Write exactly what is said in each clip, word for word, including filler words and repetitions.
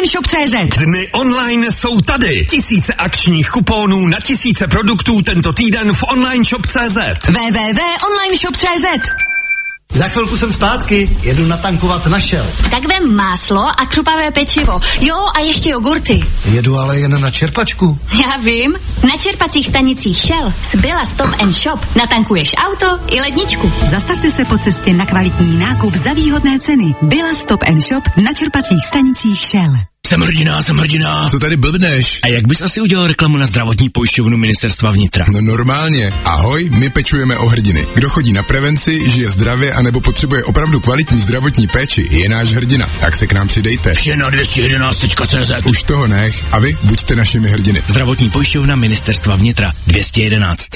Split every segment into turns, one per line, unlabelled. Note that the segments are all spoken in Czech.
onlineshop tečka cé zet.
Dny online jsou tady. Tisíce akčních kuponů na tisíce produktů tento týden v onlineshop tečka cé zet.
w w w tečka onlineshop tečka cé zet.
Za chvilku jsem zpátky, jedu natankovat na Shell.
Tak vem máslo a křupavé pečivo. Jo, a ještě jogurty.
Jedu ale jen na čerpačku.
Já vím. Na čerpacích stanicích Shell z Billa Stop and Shop natankuješ auto i ledničku.
Zastavte se po cestě na kvalitní nákup za výhodné ceny. Billa Stop and Shop na čerpacích stanicích Shell.
Jsem hrdina, jsem hrdina.
Co tady blbneš?
A jak bys asi udělal reklamu na zdravotní pojišťovnu Ministerstva vnitra?
No normálně. Ahoj, my pečujeme o hrdiny. Kdo chodí na prevenci, žije zdravě anebo potřebuje opravdu kvalitní zdravotní péči, je náš hrdina. Tak se k nám přidejte.
Vše na dvě stě jedenáct tečka cé zet.
Už toho nech. A vy buďte našimi hrdiny.
Zdravotní pojišťovna Ministerstva vnitra dvě stě jedenáct.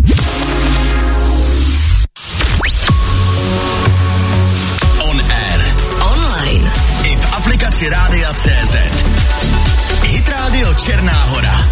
Aplikaci Rádia tečka cé zet. Hit Radio Černá Hora.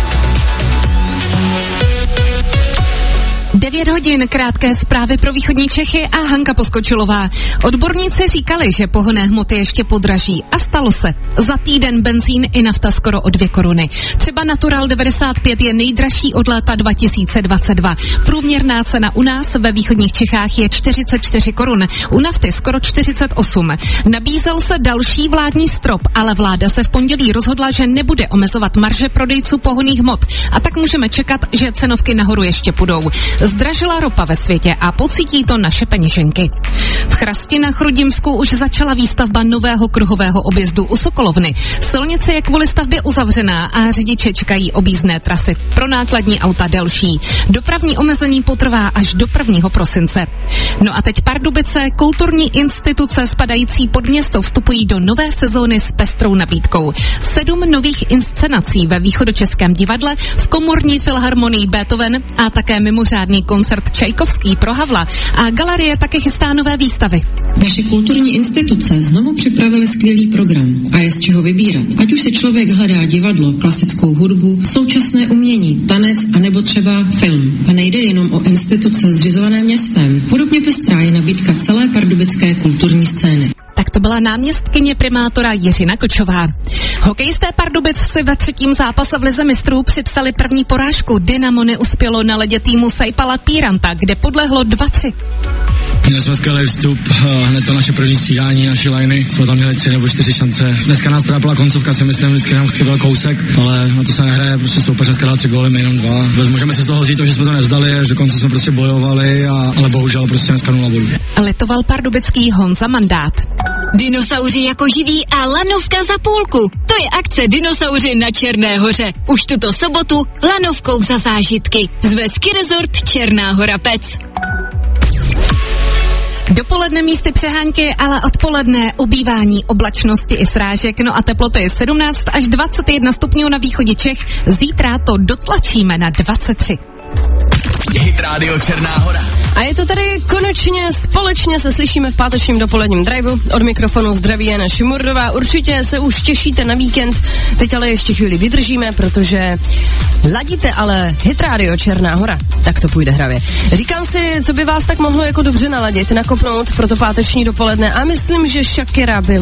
devět hodin, krátké zprávy pro východní Čechy a Hanka Poskočilová. Odborníci říkali, že pohonné hmoty ještě podraží a stalo se. Za týden benzín i nafta skoro o dvě koruny. Třeba Natural devadesát pět je nejdražší od léta dva tisíce dvacet dva. Průměrná cena u nás ve východních Čechách je čtyřicet čtyři korun. U nafty skoro čtyřicet osm. Nabízel se další vládní strop, ale vláda se v pondělí rozhodla, že nebude omezovat marže prodejců pohonných hmot. A tak můžeme čekat, že cenovky nahoru ještě půjdou. Zdražila ropa ve světě a pocítí to naše peněženky. V Chrasti na Chrudimsku už začala výstavba nového kruhového objezdu u Sokolovny. Silnice je kvůli stavbě uzavřená a řidiče čekají objízdné trasy. Pro nákladní auta delší. Dopravní omezení potrvá až do prvního prosince. No a teď Pardubice, kulturní instituce spadající pod město vstupují do nové sezóny s pestrou nabídkou. Sedm nových inscenací ve Východočeském divadle, v komorní filharmonii Beethoven a také mimořádný koncert Čajkovský pro Havla a galerie také chystá nové výstavy.
Naše kulturní instituce znovu připravily skvělý program a je z čeho vybírat. Ať už si člověk hledá divadlo, klasickou hudbu, současné umění, tanec a nebo třeba film. A nejde jenom o instituce zřizované městem. Podobně pestrá je nabídka celé pardubické kulturní scény.
Tak to byla náměstkyně primátora Jiřina Klčová. Hokejisté Pardubic si ve třetím zápase v lize mistrů připsali první porážku. Dynamo neuspělo na ledě týmu Saipala Píranta, kde podlehlo dva tři.
Měli jsme skvělý vstup, hned to naše první střídání, naši liny, jsme tam měli tři nebo čtyři šance. Dneska nás trápila koncovka, si myslím, vždycky nám chyběl kousek, ale na to se nehraje, prostě soupeř dneska dal tři góly, my jenom dva. Můžeme si z toho říct to, že jsme to nevzdali, až do konce jsme prostě bojovali, a, ale bohužel prostě dneska nula bodů.
Litoval pardubický Honza Mandát.
Dinosauři jako živí a lanovka za půlku. To je akce Dinosauři na Černé hoře. Už tuto sobotu lanovkou za zážitky. Zve Ski Resort Černá Hora Pec.
Dopoledne místy přehánky, ale odpoledne ubývání oblačnosti i srážek. No a teploty je sedmnáct až dvacet jedna stupňů na východě Čech. Zítra to dotlačíme na dvacet tři.
Hit Radio Černá Hora.
A je to tady konečně, společně se slyšíme v pátečním dopoledním driveu. Od mikrofonu zdraví Jana Šimurdová. Určitě se už těšíte na víkend, teď ale ještě chvíli vydržíme, protože ladíte ale Hit Radio Černá Hora. Tak to půjde hravě. Říkám si, co by vás tak mohlo jako dobře naladit, nakopnout pro to páteční dopoledne a myslím, že Shakira by